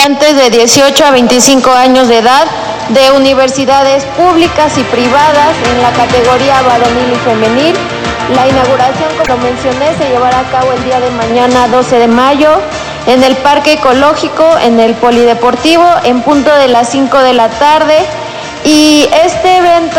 estudiantes de 18 a 25 años de edad de universidades públicas y privadas en la categoría varonil y femenil. La inauguración, como mencioné, se llevará a cabo el día de mañana, 12 de mayo, en el Parque Ecológico, en el Polideportivo, en punto de las 5 de la tarde. Y este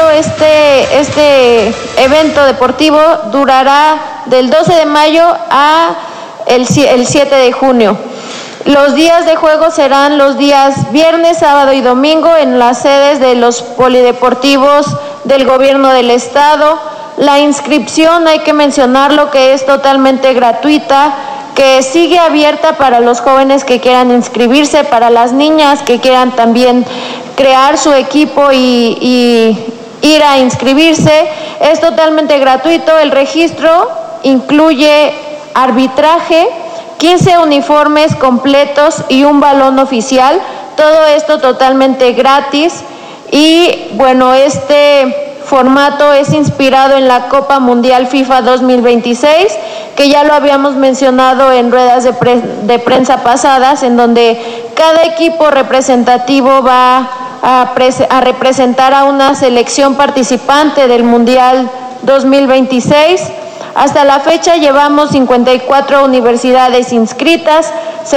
evento deportivo durará del 12 de mayo a el 7 de junio. Los días de juego serán los días viernes, sábado y domingo en las sedes de los polideportivos del gobierno del estado. La inscripción, hay que mencionarlo, que es totalmente gratuita, que sigue abierta para los jóvenes que quieran inscribirse, para las niñas que quieran también crear su equipo y ir a inscribirse. Es totalmente gratuito. El registro incluye arbitraje, 15 uniformes completos y un balón oficial. Todo esto totalmente gratis. Y bueno, este formato es inspirado en la Copa Mundial FIFA 2026, que ya lo habíamos mencionado en ruedas de prensa pasadas, en donde cada equipo representativo va a representar a una selección participante del Mundial 2026. Hasta la fecha llevamos 54 universidades inscritas.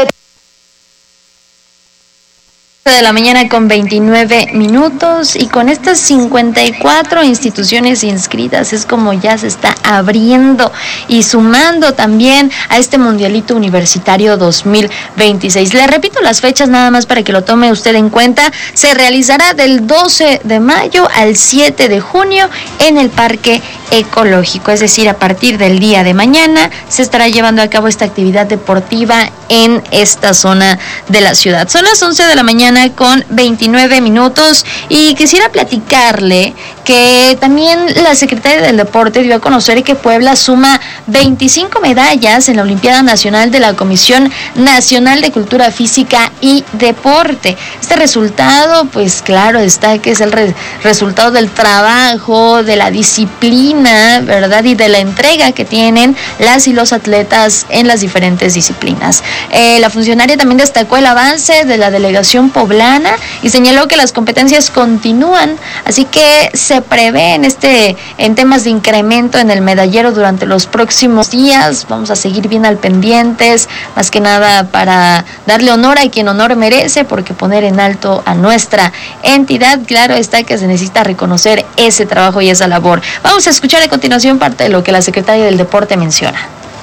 De la mañana con 29 minutos, y con estas 54 instituciones inscritas es como ya se está abriendo y sumando también a este Mundialito Universitario 2026. Le repito las fechas nada más para que lo tome usted en cuenta. Se realizará del 12 de mayo al 7 de junio en el Parque Ecológico, es decir, a partir del día de mañana se estará llevando a cabo esta actividad deportiva en esta zona de la ciudad. Son las 11 de la mañana con 29 minutos y quisiera platicarle que también la Secretaría del Deporte dio a conocer que Puebla suma 25 medallas en la Olimpiada Nacional de la Comisión Nacional de Cultura Física y Deporte. Este resultado, pues claro, está que es el resultado del trabajo, de la disciplina, ¿verdad? Y de la entrega que tienen las y los atletas en las diferentes disciplinas. La funcionaria también destacó el avance de la delegación poblana y señaló que las competencias continúan, así que se prevé en temas de incremento en el medallero durante los próximos días. Vamos a seguir bien al pendientes, más que nada para darle honor a quien honor merece, porque poner en alto a nuestra entidad, claro está que se necesita reconocer ese trabajo y esa labor. Vamos a escuchar a continuación parte de lo que la Secretaria del Deporte menciona.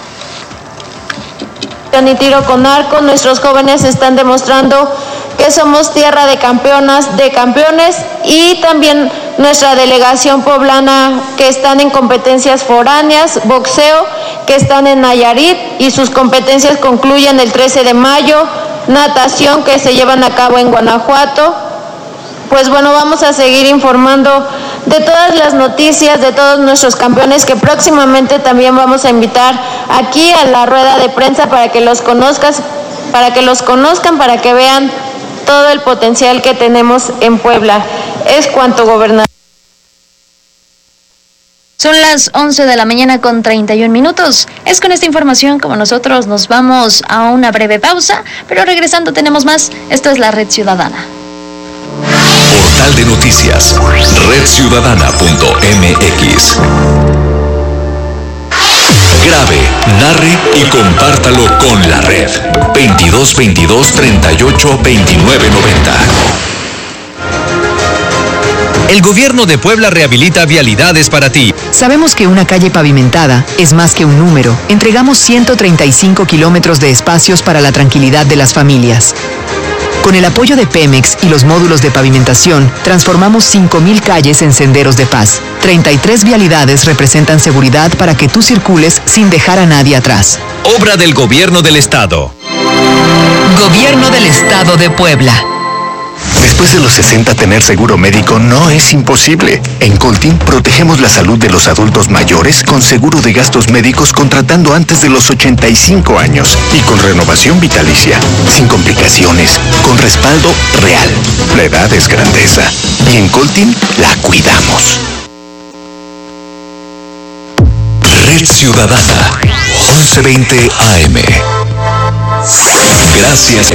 Ni tiro con arco, nuestros jóvenes están demostrando que somos tierra de campeonas, de campeones, y también nuestra delegación poblana que están en competencias foráneas, boxeo, que están en Nayarit y sus competencias concluyen el 13 de mayo, natación que se llevan a cabo en Guanajuato. Pues bueno, vamos a seguir informando de todas las noticias de todos nuestros campeones, que próximamente también vamos a invitar aquí a la rueda de prensa para que los conozcan, para que vean todo el potencial que tenemos en Puebla. Es cuanto, gobernador. Son las 11 de la mañana con 31 minutos. Es con esta información como nosotros nos vamos a una breve pausa, pero regresando tenemos más. Esto es la Red Ciudadana. Portal de Noticias, redciudadana.mx. Grabe, narre y compártalo con la red. 2222 38 29 90. El gobierno de Puebla rehabilita vialidades para ti. Sabemos que una calle pavimentada es más que un número. Entregamos 135 kilómetros de espacios para la tranquilidad de las familias. Con el apoyo de Pemex y los módulos de pavimentación, transformamos 5,000 calles en senderos de paz. 33 vialidades representan seguridad para que tú circules sin dejar a nadie atrás. Obra del Gobierno del Estado. Gobierno del Estado de Puebla. Después de los 60, tener seguro médico no es imposible. En Coltin protegemos la salud de los adultos mayores con seguro de gastos médicos contratando antes de los 85 años y con renovación vitalicia, sin complicaciones, con respaldo real. La edad es grandeza y en Coltin la cuidamos. Red Ciudadana, 1120 AM. Gracias.